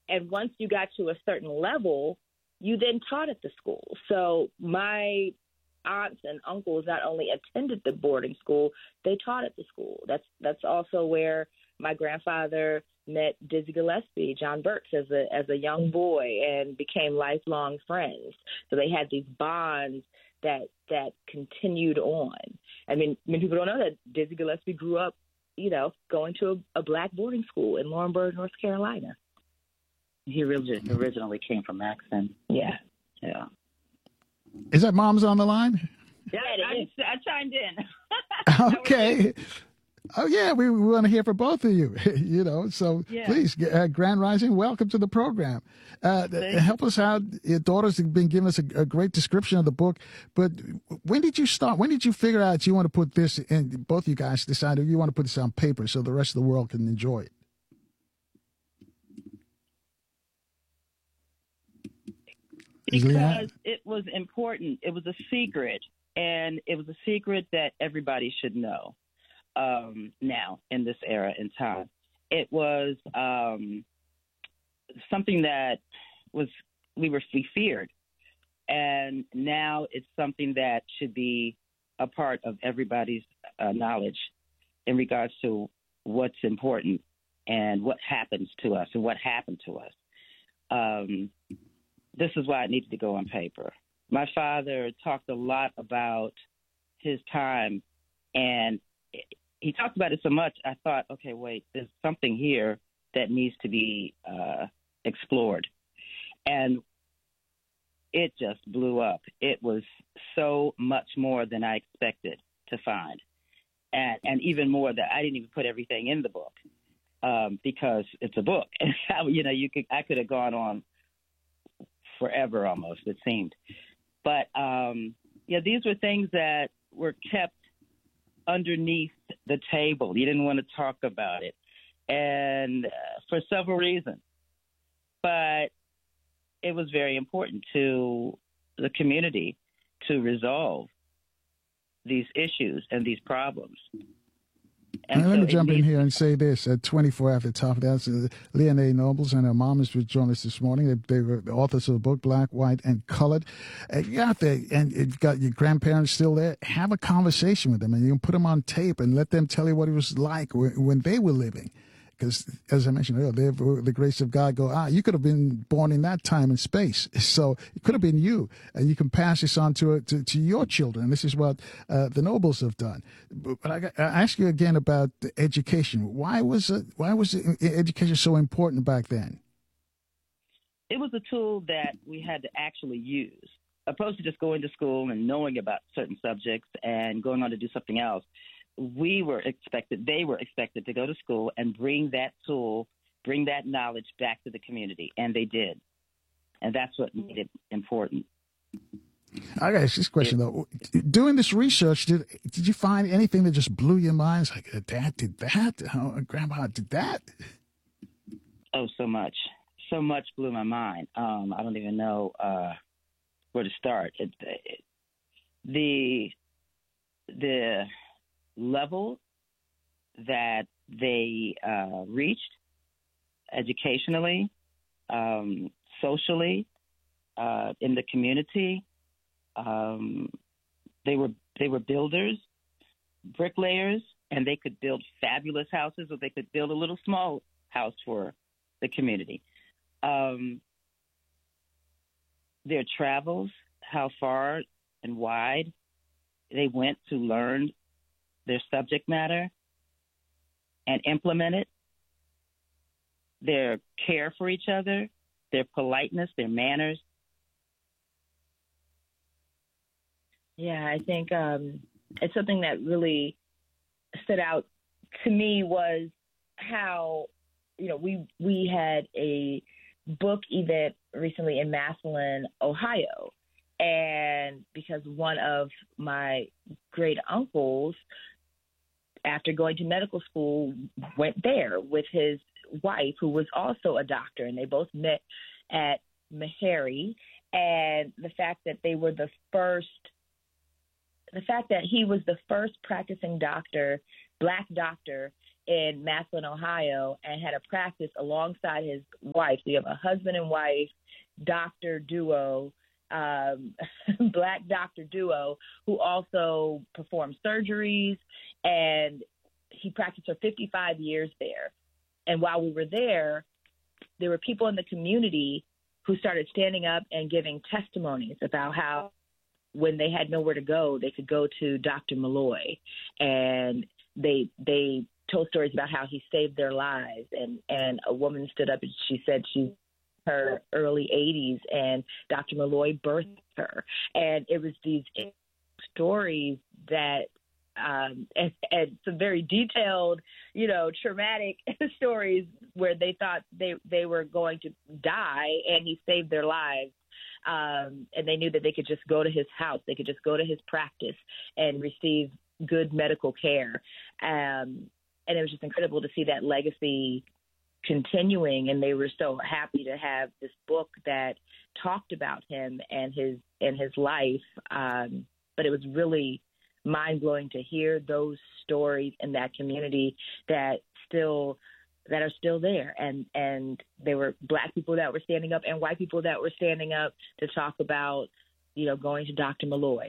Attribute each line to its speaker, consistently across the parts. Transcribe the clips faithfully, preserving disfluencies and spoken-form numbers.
Speaker 1: And once you got to a certain level, you then taught at the school. So my aunts and uncles not only attended the boarding school, they taught at the school. That's that's also where my grandfather met Dizzy Gillespie, John Burks, as a as a young boy, and became lifelong friends. So they had these bonds that that continued on. I mean, many people don't know that Dizzy Gillespie grew up, you know, going to a, a black boarding school in Laurinburg, North Carolina.
Speaker 2: He really originally came from Maxon.
Speaker 1: Yeah.
Speaker 2: Yeah.
Speaker 3: Is that Mom's on the line?
Speaker 2: Yeah, I, I chimed in.
Speaker 3: Okay. Oh, yeah, we, we want to hear from both of you, you know, so yeah. Please, uh, Grand Rising, welcome to the program. Uh, help us out. Your daughters have been giving us a, a great description of the book, but when did you start? When did you figure out you want to put this in? Both you guys decided you want to put this on paper so the rest of the world can enjoy it.
Speaker 2: Because it was important. It was a secret, and it was a secret that everybody should know. Um, now in this era and time, it was um, something that was we were we feared, and now it's something that should be a part of everybody's uh, knowledge in regards to what's important and what happens to us and what happened to us. Um, this is why it needed to go on paper. My father talked a lot about his time, and he talked about it so much, I thought, okay, wait, there's something here that needs to be uh, explored. And it just blew up. It was so much more than I expected to find. And, and even more that I didn't even put everything in the book um, because it's a book. And, you know, you could I could have gone on forever almost, it seemed. But, um, yeah, these were things that were kept underneath the table. You didn't want to talk about it, and uh, for several reasons. But it was very important to the community to resolve these issues and these problems.
Speaker 3: And let so me jump in here and say this. At twenty-four after the top of that, uh, Leonie Nobles and her mom is joining us this morning. They, they were the authors of the book, Black, White, and Colored. Uh, you out there, and you've got your grandparents still there. Have a conversation with them, and you can put them on tape and let them tell you what it was like when, when they were living. Because, as I mentioned earlier, the grace of God go, ah, you could have been born in that time and space. So it could have been you. And you can pass this on to to, to your children. This is what uh, the Nobles have done. But I, I ask you again about education. Why was it, why was it, education so important back then?
Speaker 2: It was a tool that we had to actually use, opposed to just going to school and knowing about certain subjects and going on to do something else. We were expected, they were expected to go to school and bring that tool, bring that knowledge back to the community, and they did. And that's what made it important.
Speaker 3: I got to ask this question, though. Doing this research, did did you find anything that just blew your mind? It's like, Dad did that? Oh, Grandma did that?
Speaker 2: Oh, so much. So much blew my mind. Um, I don't even know uh, where to start. It, it, the the... level that they uh, reached educationally, um, socially, uh, in the community. Um, they were they were builders, bricklayers, and they could build fabulous houses, or they could build a little small house for the community. Um, their travels, how far and wide they went to learn their subject matter and implement it, their care for each other, their politeness, their manners.
Speaker 1: Yeah, I think um, it's something that really stood out to me was how, you know, we we had a book event recently in Massillon, Ohio. And because one of my great uncles, after going to medical school, went there with his wife, who was also a doctor, and they both met at Meharry. And the fact that they were the first, the fact that he was the first practicing doctor, black doctor in Massillon, Ohio, and had a practice alongside his wife. So you have a husband and wife doctor duo, um, black doctor duo, who also performed surgeries, and he practiced for fifty-five years there. And while we were there, there were people in the community who started standing up and giving testimonies about how when they had nowhere to go, they could go to Doctor Malloy, and they they told stories about how he saved their lives. And, and a woman stood up and she said she's her early eighties, and Doctor Malloy birthed her. And it was these stories that um, and, and some very detailed, you know, traumatic stories where they thought they, they were going to die, and he saved their lives. Um, and they knew that they could just go to his house. They could just go to his practice and receive good medical care. Um, and it was just incredible to see that legacy continuing. And they were so happy to have this book that talked about him and his, and his life. Um, but it was really mind-blowing to hear those stories in that community that still that are still there. And, and there were Black people that were standing up and white people that were standing up to talk about, you know, going to Doctor Malloy.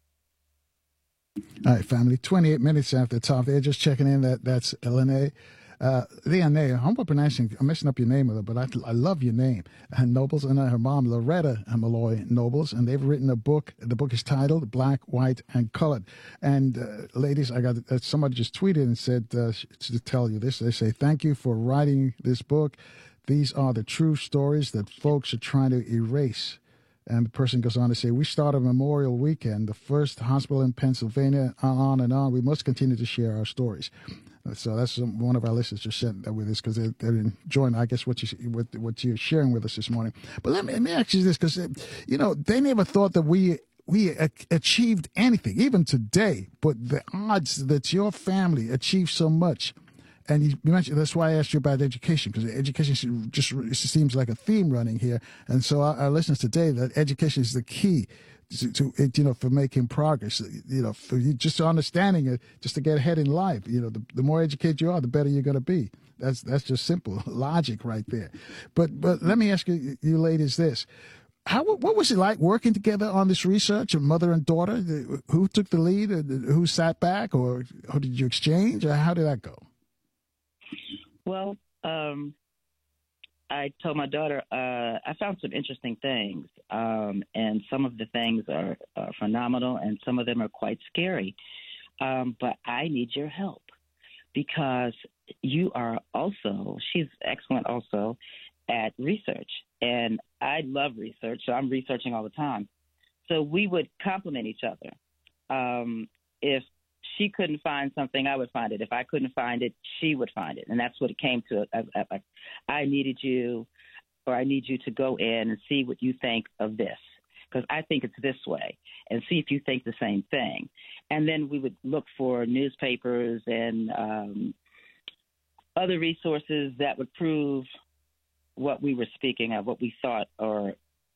Speaker 3: All right, family, twenty-eight minutes after the top there, just checking in. That That's Lene. Uh, Lene, I'm pronouncing, I'm messing up your name with her, but I, I love your name. And Nobles, and her mom, Loretta Malloy Nobles, and they've written a book. The book is titled Black, White, and Colored. And uh, ladies, I got uh, somebody just tweeted and said uh, to tell you this. They say, thank you for writing this book. These are the true stories that folks are trying to erase. And the person goes on to say, we started Memorial Weekend, the first hospital in Pennsylvania, on, on and on. We must continue to share our stories. So that's one of our listeners just sent that with us because they're, they're enjoying, I guess, what, you, what, what you're sharing with us this morning. But let me, let me ask you this, because, you know, they never thought that we we achieved anything, even today. But the odds that your family achieved so much, and you mentioned, that's why I asked you about education, because education just it seems like a theme running here. And so our, our listeners today, that education is the key to, to you know, for making progress, you know, for you just understanding it, just to get ahead in life. You know, the, the more educated you are, the better you're going to be. That's that's just simple logic right there. But but let me ask you, you ladies, this: how what was it like working together on this research, mother and daughter? Who took the lead? Who sat back, or, or did you exchange? Or how did that go?
Speaker 2: Well, um, I told my daughter uh, I found some interesting things, um, and some of the things are, are phenomenal, and some of them are quite scary. Um, but I need your help because you are also, she's excellent also at research, and I love research, so I'm researching all the time. So we would complement each other. Um, if she couldn't find something, I would find it. If I couldn't find it, she would find it. And that's what it came to. I, I, I needed you, or I need you to go in and see what you think of this, because I think it's this way, and see if you think the same thing. And then we would look for newspapers and um, other resources that would prove what we were speaking of, what we thought, or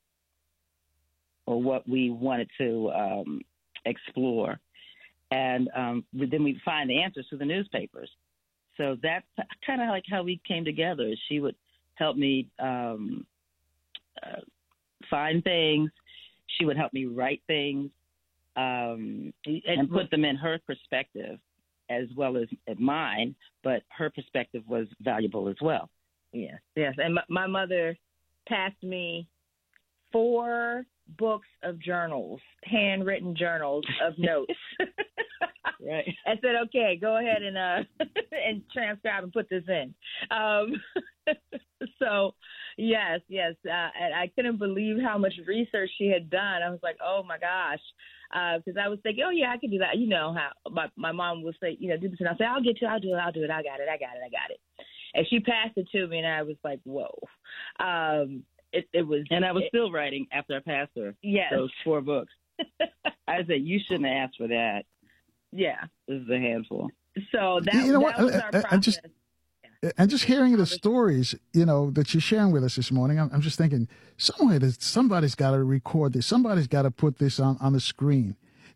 Speaker 2: or what we wanted to um, explore. And um, then we'd find the answers through the newspapers. So that's kind of like how we came together. She would help me um, uh, find things. She would help me write things um, and put them in her perspective as well as mine. But her perspective was valuable as well.
Speaker 1: Yes, yes. And my, my mother passed me four books of journals, handwritten journals of notes.
Speaker 2: Right.
Speaker 1: I said, okay, go ahead and uh and transcribe and put this in. Um, so, yes, yes. Uh, and I couldn't believe how much research she had done. I was like, oh, my gosh. Because uh, I was thinking, oh, yeah, I can do that. You know how my, my mom would say, you know, do this. And I'll say, I'll get you. I'll do it. I'll do it. I got it. I got it. I got it. And she passed it to me, and I was like, whoa. Um, it, it was.
Speaker 2: And I was
Speaker 1: it,
Speaker 2: still writing after I passed her
Speaker 1: yes.
Speaker 2: those four books. I said, you shouldn't have asked for that.
Speaker 1: Yeah.
Speaker 2: This is a handful.
Speaker 1: So that,
Speaker 3: you know
Speaker 1: that
Speaker 3: what?
Speaker 1: was our process.
Speaker 3: And just, and just hearing the stories, you know, that you're sharing with us this morning, I'm, I'm just thinking, somewhere that somebody's got to record this. Somebody's got to put this on, on the screen.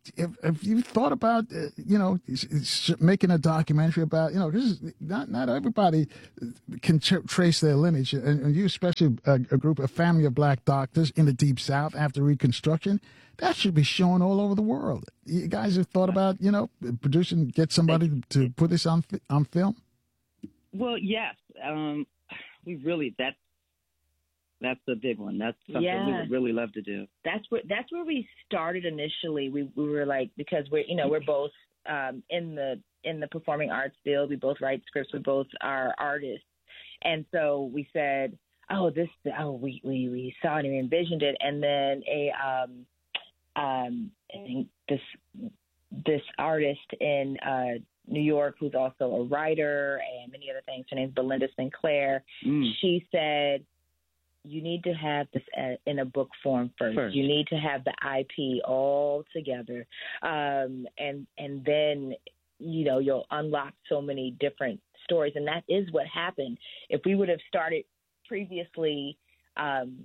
Speaker 3: if, if you thought about, uh, you know, making a documentary about, you know, because not not everybody can tr- trace their lineage, and, and you especially a, a group, a family of black doctors in the Deep South after Reconstruction, that should be shown all over the world. You guys have thought about, you know, producing, get somebody to put this on on film?
Speaker 2: Well, yes. Um, we really, that's, that's a big one. That's something
Speaker 1: yeah.
Speaker 2: we would really love to do.
Speaker 1: That's where, that's where we started initially. We, we were like, because we're, you know, we're both um, in the, in the performing arts field. We both write scripts. We both are artists. And so we said, oh, this, oh, we, we, we saw it and we envisioned it. And then a, um, um, I think this, this artist in uh, New York, who's also a writer and many other things, her name's Belinda Sinclair. Mm. She said, you need to have this in a book form first. first. You need to have the I P all together. Um, and, and then, you know, you'll unlock so many different stories. And that is what happened. If we would have started previously, um,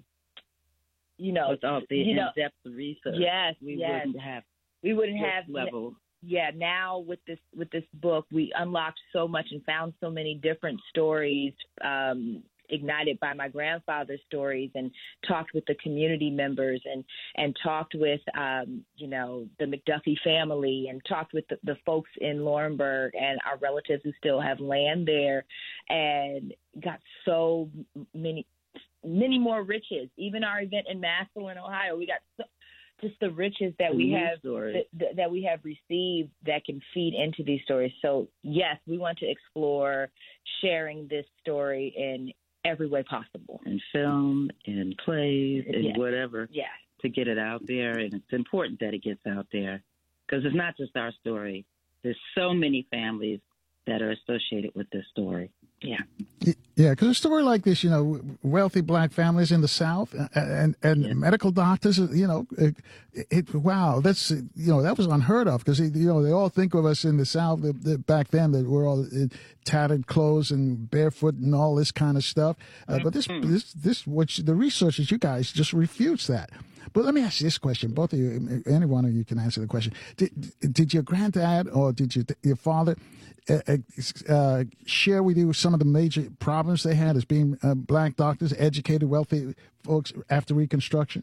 Speaker 1: you know,
Speaker 2: without the
Speaker 1: you know,
Speaker 2: in-depth research,
Speaker 1: yes,
Speaker 2: we
Speaker 1: yes.
Speaker 2: wouldn't have,
Speaker 1: we wouldn't have
Speaker 2: level.
Speaker 1: Yeah. Now with this, with this book, we unlocked so much and found so many different stories, um, ignited by my grandfather's stories, and talked with the community members, and, and talked with, um, you know, the McDuffie family, and talked with the, the folks in Laurinburg and our relatives who still have land there, and got so many, many more riches. Even our event in Massillon, Ohio, we got so, just the riches that we have that, that we have received that can feed into these stories. So yes, we want to explore sharing this story in every way possible.
Speaker 2: In film, in plays, in
Speaker 1: yes.
Speaker 2: whatever.
Speaker 1: Yes.
Speaker 2: To get it out there. And it's important that it gets out there, because it's not just our story. There's so many families that are associated with this story. Yeah.
Speaker 3: Yeah, because a story like this, you know, wealthy black families in the South and and, and yeah. medical doctors, you know, it, it, wow, that's, you know, that was unheard of, because, you know, they all think of us in the South the, the, back then that we're all in tattered clothes and barefoot and all this kind of stuff. Uh, mm-hmm. But this, this, this, what you, the researchers, you guys just refutes that. But let me ask you this question. Both of you, any one of you can answer the question. Did, did your granddad or did your, your father uh, uh, share with you some of the major problems they had as being uh, black doctors, educated, wealthy folks after Reconstruction?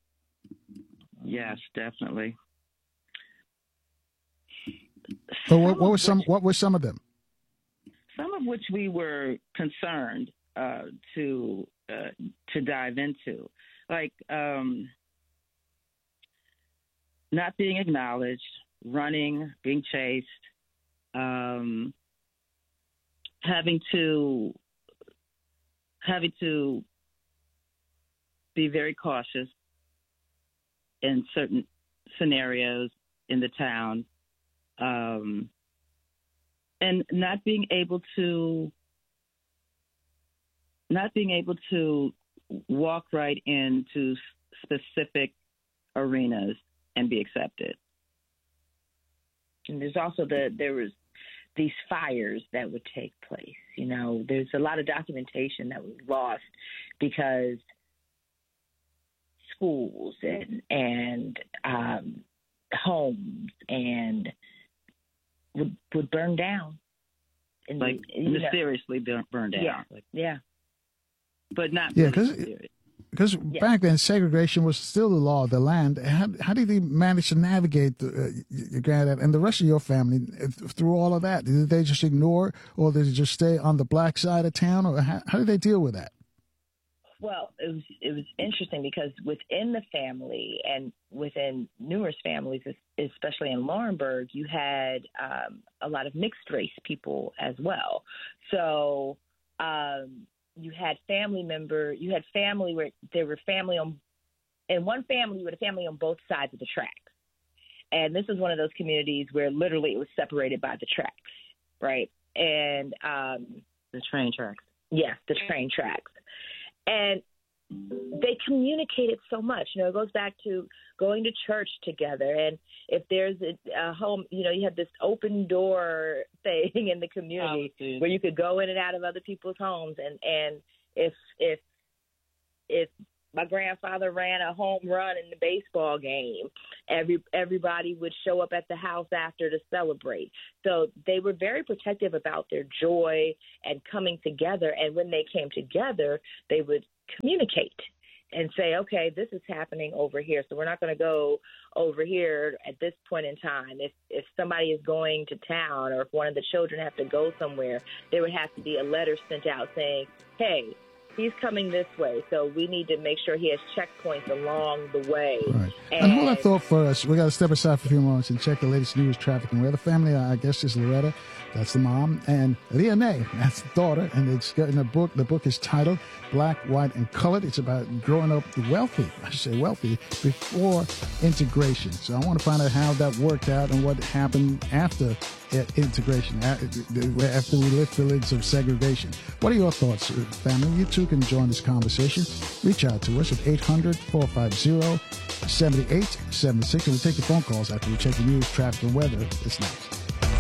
Speaker 2: Yes, definitely.
Speaker 3: So what, what were some? Which, what were some of them?
Speaker 2: Some of which we were concerned uh, to uh, to dive into, like um, not being acknowledged, running, being chased, um, having to having to be very cautious in certain scenarios in the town, um, and not being able to not being able to walk right into specific arenas and be accepted.
Speaker 1: And there's also the there was these fires that would take place. You know, there's a lot of documentation that was lost because schools and and um, homes and would would burn down,
Speaker 2: and, like mysteriously know. burn down.
Speaker 1: Yeah,
Speaker 2: like,
Speaker 1: yeah,
Speaker 2: but not
Speaker 3: yeah,
Speaker 2: because.
Speaker 3: Because yeah. back then, segregation was still the law of the land. How, how did he manage to navigate the, uh, your granddad and the rest of your family through all of that? Did they just ignore, or did they just stay on the black side of town, or how, how did they deal with that?
Speaker 1: Well, it was it was interesting because within the family and within numerous families, especially in Laurinburg, you had um, a lot of mixed race people as well. So. Um, You had family member, you had family where there were family on, in one family, you had a family on both sides of the tracks. And this was one of those communities where literally it was separated by the tracks, right? And um,
Speaker 2: the train tracks.
Speaker 1: Yes, the train tracks. And they communicated so much. You know, it goes back to going to church together. And if there's a, a home, you know, you have this open door thing in the community oh, where you could go in and out of other people's homes. And, and if, if, if my grandfather ran a home run in the baseball game every everybody would show up at the house after to celebrate. So they were very protective about their joy and coming together. And when they came together, they would communicate and say, okay, this is happening over here, so we're not going to go over here at this point in time. If if somebody is going to town or if one of the children have to go somewhere, there would have to be a letter sent out saying, hey, he's coming this way, so we need to make sure he has checkpoints along the way.
Speaker 3: Right.
Speaker 1: And,
Speaker 3: and hold that thought for us. We got to step aside for a few moments and check the latest news, traffic, and weather. Family, I guess, is Loretta. That's the mom. And Leonie, that's the daughter. And it's got in a book. The book is titled Black, White, and Colored. It's about growing up wealthy, I should say wealthy, before integration. So I want to find out how that worked out and what happened after integration, after we lift the lids of segregation. What are your thoughts, family? You too can join this conversation. Reach out to us at eight hundred, four five zero, seven eight seven six. And we'll take your phone calls after we check the news, traffic, and weather. It's next.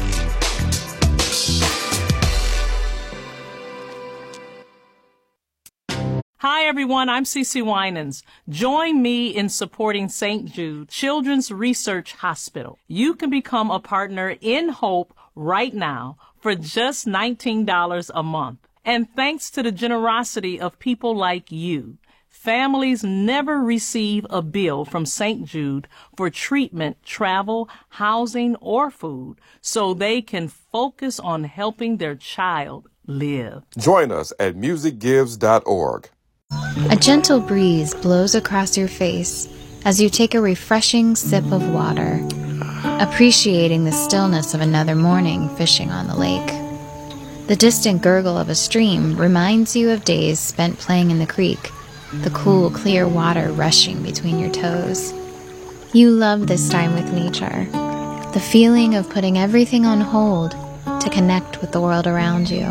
Speaker 4: Hi, everyone. I'm Cece Winans. Join me in supporting Saint Jude Children's Research Hospital. You can become a partner in Hope right now for just nineteen dollars a month. And thanks to the generosity of people like you, families never receive a bill from Saint Jude for treatment, travel, housing, or food, so they can focus on helping their child live.
Speaker 5: Join us at music gives dot org.
Speaker 6: A gentle breeze blows across your face as you take a refreshing sip of water, appreciating the stillness of another morning fishing on the lake. The distant gurgle of a stream reminds you of days spent playing in the creek, the cool, clear water rushing between your toes. You love this time with nature, the feeling of putting everything on hold to connect with the world around you.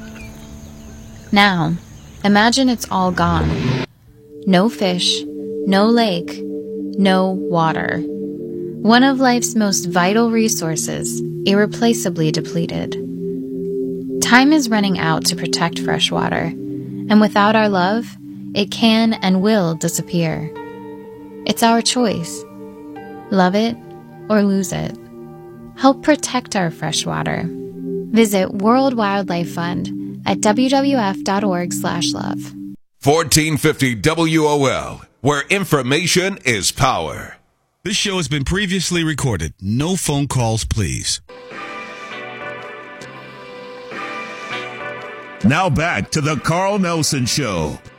Speaker 6: Now, imagine it's all gone. No fish, no lake, no water. One of life's most vital resources, irreplaceably depleted. Time is running out to protect fresh water, and without our love, it can and will disappear. It's our choice. Love it or lose it. Help protect our fresh water. Visit World Wildlife Fund at w w f dot org slash love.
Speaker 7: fourteen fifty W O L, where information is power.
Speaker 8: This show has been previously recorded. No phone calls, please.
Speaker 9: Now back to the Carl Nelson Show.